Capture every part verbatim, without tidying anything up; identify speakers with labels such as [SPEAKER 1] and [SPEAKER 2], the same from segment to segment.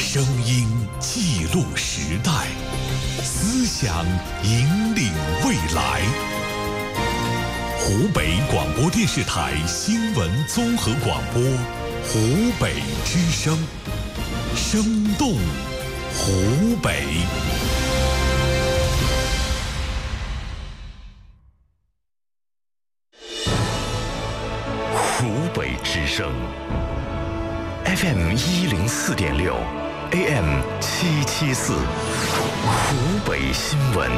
[SPEAKER 1] 声音记录时代，思想引领未来。湖北广播电视台新闻综合广播，湖北之声，生动湖北。
[SPEAKER 2] 湖北之声 F M 一零四点六 A M 七七四，湖北新闻。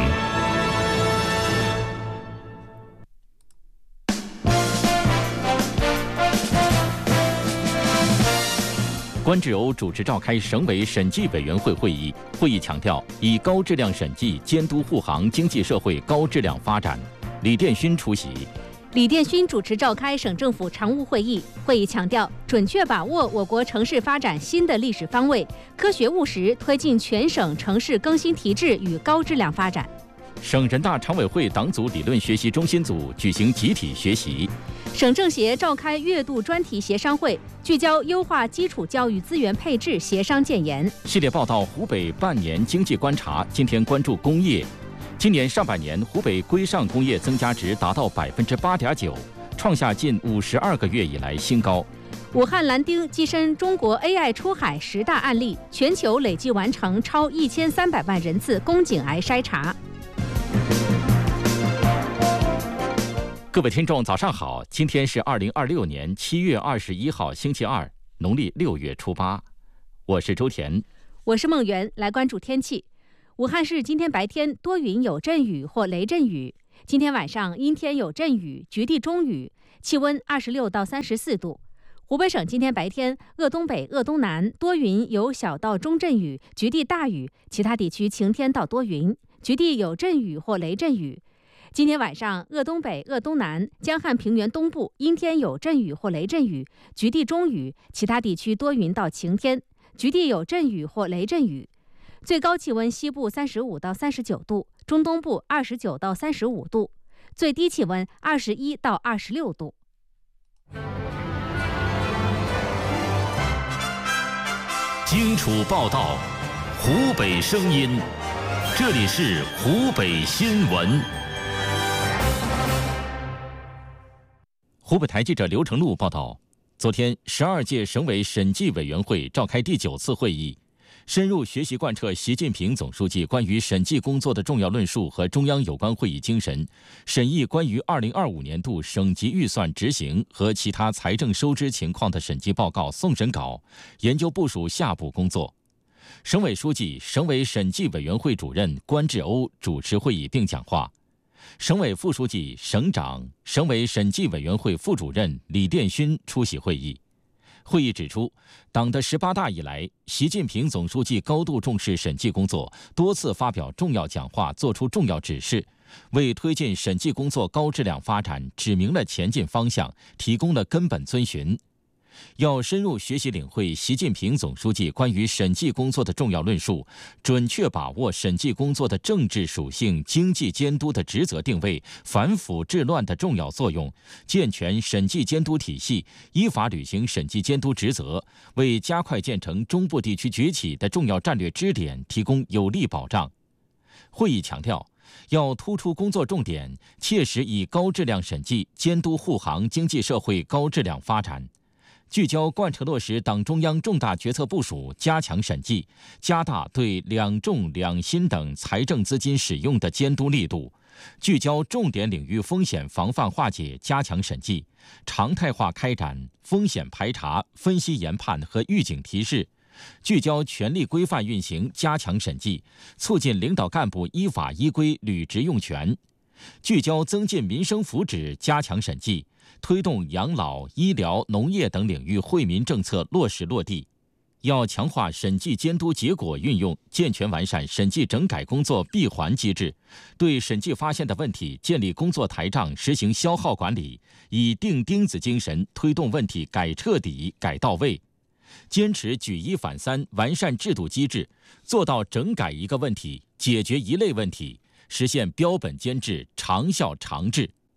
[SPEAKER 3] 关志欧主持召开省委审计委员会会议，会议强调以高质量审计监督护航经济社会高质量发展。李殿勋出席。
[SPEAKER 4] 李殿勋主持召开省政府常务会议，会议强调准确把握我国城市发展新的历史方位，科学务实推进全省城市更新提质与高质量发展。
[SPEAKER 3] 省人大常委会党组理论学习中心组举行集体学习。
[SPEAKER 4] 省政协召开月度专题协商会，聚焦优化基础教育资源配置协商建言。
[SPEAKER 3] 系列报道湖北半年经济观察，今天关注工业。今年上半年，湖北规上工业增加值达到百分之八点九，创下近五十二个月以来新高。
[SPEAKER 4] 武汉蓝丁跻身中国 A I 出海十大案例，全球累计完成超一千三百万人次宫颈癌筛查。
[SPEAKER 3] 各位听众，早上好！今天是二零二六年七月二十一号，星期二，农历六月初八。我是周田，
[SPEAKER 4] 我是孟媛，来关注天气。武汉市今天白天多云有阵雨或雷阵雨，今天晚上阴天有阵雨，局地中雨，气温二十六到三十四度。湖北省今天白天鄂东北、鄂东南多云有小到中阵雨，局地大雨，其他地区晴天到多云，局地有阵雨或雷阵雨。今天晚上鄂东北、鄂东南、江汉平原东部阴天有阵雨或雷阵雨，局地中雨，其他地区多云到晴天，局地有阵雨或雷阵雨。最高气温西部三十五到三十九度，中东部二十九到三十五度，最低气温二十一到二十六度。
[SPEAKER 2] 荆楚报道，湖北声音，这里是湖北新闻。
[SPEAKER 3] 湖北台记者刘成禄报道，昨天十二届省委审计委员会召开第九次会议，深入学习贯彻习近平总书记关于审计工作的重要论述和中央有关会议精神，审议关于二零二五年度省级预算执行和其他财政收支情况的审计报告送审稿，研究部署下步工作。省委书记、省委审计委员会主任关志欧主持会议并讲话。省委副书记、省长、省委审计委员会副主任李殿勋出席会议。会议指出，党的十八大以来，习近平总书记高度重视审计工作，多次发表重要讲话，作出重要指示，为推进审计工作高质量发展指明了前进方向，提供了根本遵循。要深入学习领会习近平总书记关于审计工作的重要论述，准确把握审计工作的政治属性、经济监督的职责定位、反腐治乱的重要作用，健全审计监督体系，依法履行审计监督职责，为加快建成中部地区崛起的重要战略支点提供有力保障。会议强调，要突出工作重点，切实以高质量审计监督护航经济社会高质量发展。聚焦贯彻落实党中央重大决策部署，加强审计，加大对两重两新等财政资金使用的监督力度，聚焦重点领域风险防范化解，加强审计，常态化开展风险排查、分析研判和预警提示，聚焦权力规范运行，加强审计，促进领导干部依法依规履职用权，聚焦增进民生福祉，加强审计，推动养老、医疗、农业等领域惠民政策落实落地。要强化审计监督结果运用，健全完善审计整改工作闭环机制，对审计发现的问题建立工作台账，实行消耗管理，以钉钉子精神推动问题改彻底、改到位。坚持举一反三，完善制度机制，做到整改一个问题，解决一类问题，实现标本兼治、长效长治。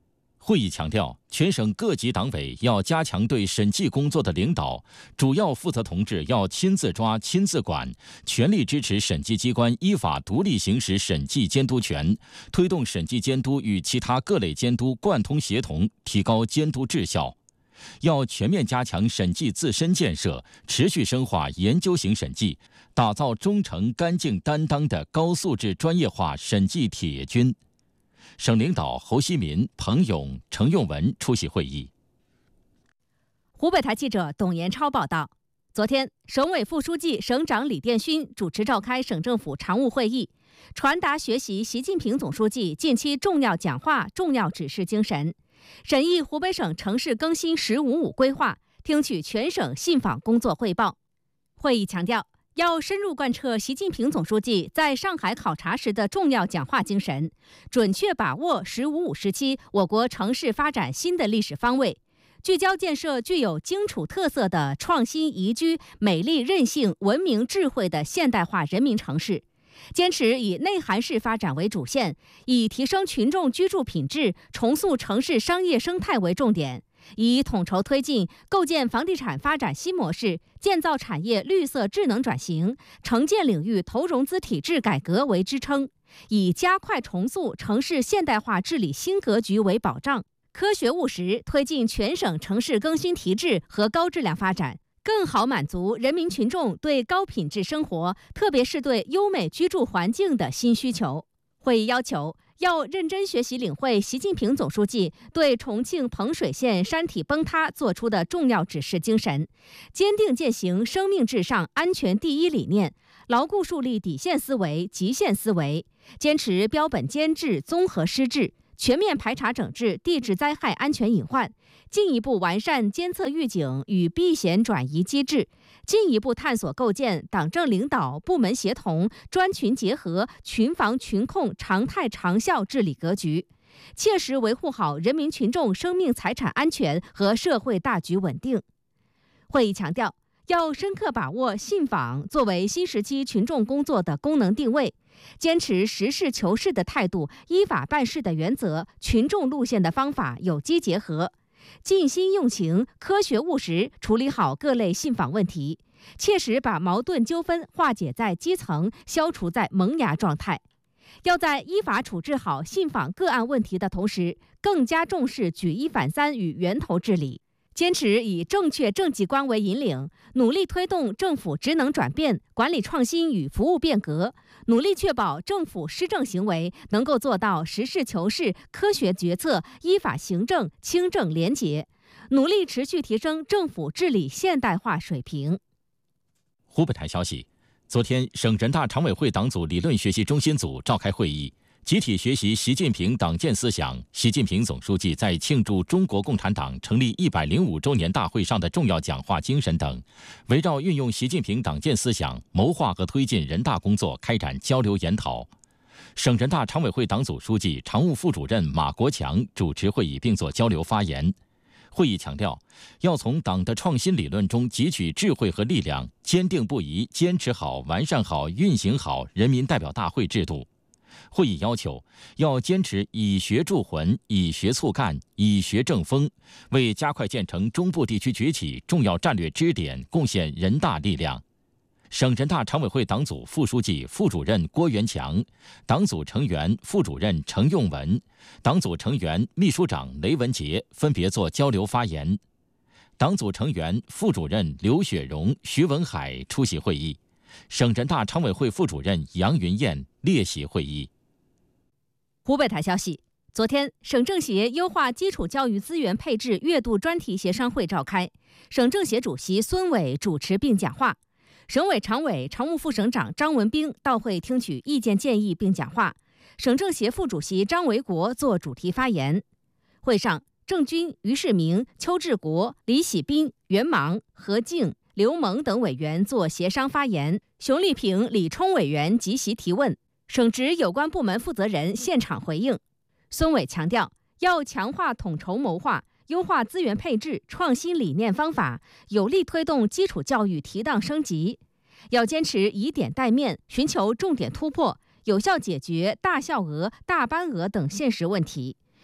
[SPEAKER 3] 会议强调，全省各级党委要加强对审计工作的领导，主要负责同志要亲自抓、亲自管，全力支持审计机关依法独立行使审计监督权，推动审计监督与其他各类监督贯通协同，提高监督质效。要全面加强审计自身建设，持续深化研究型审计，打造忠诚、干净、担当的高素质专业化审计铁业军。省领导侯锡民、彭勇、程用文出席会议。
[SPEAKER 4] 湖北台记者董延超报道，昨天，省委副书记、省长李殿勋主持召开省政府常务会议，传达学习习近平总书记近期重要讲话、重要指示精神，审议湖北省城市更新“十五五”规划，听取全省信访工作汇报。会议强调，要深入贯彻习近平总书记在上海考察时的重要讲话精神，准确把握“十五五”时期我国城市发展新的历史方位，聚焦建设具有荆楚特色的创新宜居、美丽韧性、文明智慧的现代化人民城市，坚持以内涵式发展为主线，以提升群众居住品质、重塑城市商业生态为重点，以统筹推进构建房地产发展新模式、建造产业绿色智能转型、城建领域投融资体制改革为支撑，以加快重塑城市现代化治理新格局为保障，科学务实推进全省城市更新提质和高质量发展，更好满足人民群众对高品质生活，特别是对优美居住环境的新需求。会议要求，要认真学习领会习近平总书记对重庆彭水县山体崩塌作出的重要指示精神，坚定践行生命至上、安全第一理念，牢固树立底线思维、极限思维，坚持标本兼治、综合施治，全面排查整治地质灾害安全隐患，进一步完善监测预警与避险转移机制，进一步探索构建党政领导、部门协同、专群结合、群防群控常态长效治理格局，切实维护好人民群众生命财产安全和社会大局稳定。会议强调，要深刻把握信访作为新时期群众工作的功能定位，坚持实事求是的态度、依法办事的原则、群众路线的方法有机结合，尽心用情、科学务实处理好各类信访问题，切实把矛盾纠纷化解在基层，消除在萌芽状态。要在依法处置好信访个案问题的同时，更加重视举一反三与源头治理，坚持以正确政绩观为引领，努力推动政府职能转变、管理创新与服务变革，努力确保政府施政行为能够做到实事求是、科学决策、依法行政、清正廉洁，努力持续提升政府治理现代化水平。
[SPEAKER 3] 湖北台消息，昨天，省人大常委会党组理论学习中心组召开会议，集体学习习近平党建思想、习近平总书记在庆祝中国共产党成立一百零五周年大会上的重要讲话精神等，围绕运用习近平党建思想，谋划和推进人大工作开展交流研讨。省人大常委会党组书记、常务副主任马国强主持会议并作交流发言。会议强调，要从党的创新理论中汲取智慧和力量，坚定不移坚持好、完善好、运行好人民代表大会制度。会议要求，要坚持以学铸魂、以学促干、以学正风，为加快建成中部地区崛起重要战略支点贡献人大力量。省人大常委会党组副书记、副主任郭元强，党组成员、副主任程用文，党组成员、秘书长雷文杰分别作交流发言。党组成员、副主任刘雪荣、徐文海出席会议。省人大常委会副主任杨云燕列席会议。
[SPEAKER 4] 湖北台消息，昨天，省政协优化基础教育资源配置月度专题协商会召开，省政协主席孙伟主持并讲话。省委常委、常务副省长张文彬到会听取意见建议并讲话，省政协副主席张维国作主题发言。会上，郑军、于世明、邱志国、李喜斌、袁芒、何静、刘萌等委员作协商发言，熊立平、李冲委员即席提问，省直有关部门负责人现场回应。孙伟强调，要强化统筹谋划，优化资源配置，创新理念方法，有力推动基础教育提档升级。要坚持以点带面，寻求重点突破，有效解决大校额、大班额等现实问题，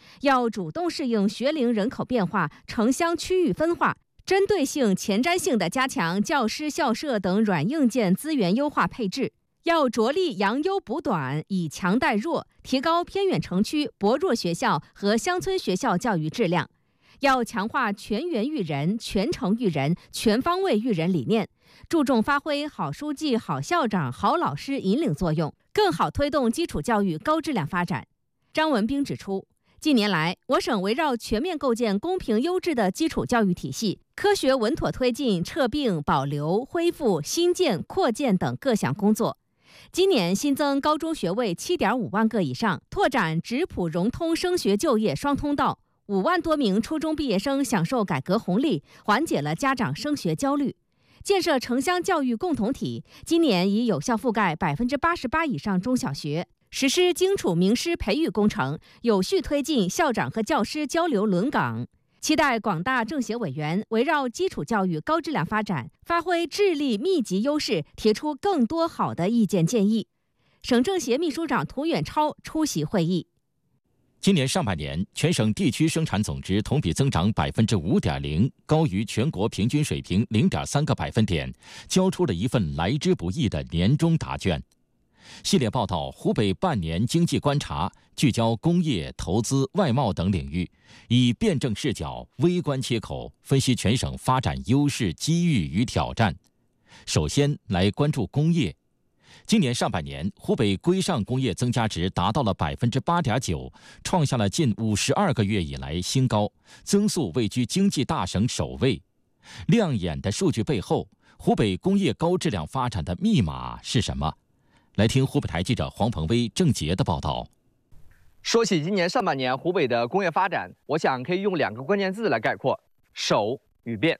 [SPEAKER 4] 要主动适应学龄人口变化、城乡区域分化，针对性、前瞻性地加强教师、校舍等软硬件资源优化配置。要着力扬优补短，以强带弱，提高偏远城区薄弱学校和乡村学校教育质量。要强化全员育人、全程育人、全方位育人理念，注重发挥好书记、好校长、好老师引领作用，更好推动基础教育高质量发展。张文斌指出，近年来，我省围绕全面构建公平优质的基础教育体系，科学稳妥推进撤并、保留、恢复、新建、扩建等各项工作。今年新增高中学位 七点五万个以上，拓展直普融通升学就业双通道，五万多名初中毕业生享受改革红利，缓解了家长升学焦虑。建设城乡教育共同体，今年已有效覆盖百分之八十八以上中小学，实施荆楚名师培育工程，有序推进校长和教师交流轮岗。期待广大政协委员围绕基础教育高质量发展，发挥智力密集优势，提出更多好的意见建议。省政协秘书长涂远超出席会议。
[SPEAKER 3] 今年上半年，全省地区生产总值同比增长百分之五点零，高于全国平均水平零点三个百分点，交出了一份来之不易的年终答卷。系列报道湖北半年经济观察，聚焦工业、投资、外贸等领域，以辩证视角、微观切口分析全省发展优势、机遇与挑战。首先来关注工业。今年上半年，湖北规上工业增加值达到了百分之八点九，创下了近五十二个月以来新高，增速位居经济大省首位。亮眼的数据背后，湖北工业高质量发展的密码是什么？来听湖北台记者黄鹏威、郑杰的报道。
[SPEAKER 5] 说起今年上半年湖北的工业发展，我想可以用两个关键字来概括：守与变。